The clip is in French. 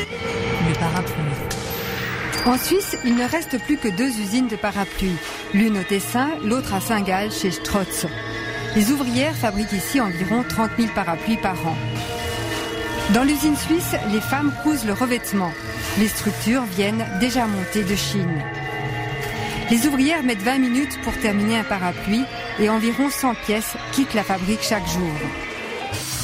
le parapluie. En Suisse, il ne reste plus que 2 usines de parapluies, l'une au Tessin, l'autre à Saint-Gall chez Strotz. Les ouvrières fabriquent ici environ 30 000 parapluies par an. Dans l'usine suisse, les femmes cousent le revêtement. Les structures viennent déjà montées de Chine. Les ouvrières mettent 20 minutes pour terminer un parapluie et environ 100 pièces quittent la fabrique chaque jour.